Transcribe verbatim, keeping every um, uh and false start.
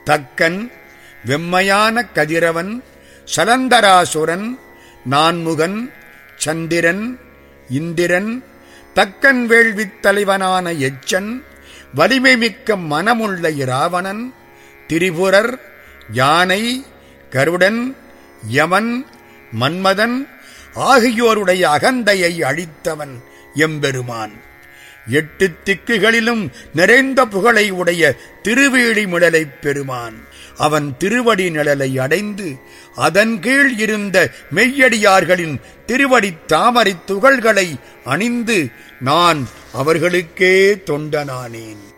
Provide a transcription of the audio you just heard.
தக்கன், வெம்மையான கதிரவன், சலந்தராசுரன், நான்முகன், சந்திரன், இந்திரன், தக்கன் வேள்வித் தலைவனான எச்சன், வலிமை மிக்க மனமுள்ள இராவணன், திரிபுரர், யானை, கருடன், யமன், மன்மதன் ஆகியோருடைய அகந்தையை அழித்தவன் எம்பெருமான். எட்டு திக்குகளிலும் நிறைந்த புகழை உடைய திருவேழிமிழலைப் பெருமான். அவன் திருவடி நிழலை அடைந்து அதன் கீழ் இருந்த மெய்யடியார்களின் திருவடித் தாமரைத் துகள்களை அணிந்து நான் அவர்களுக்கே தொண்டனானேன்.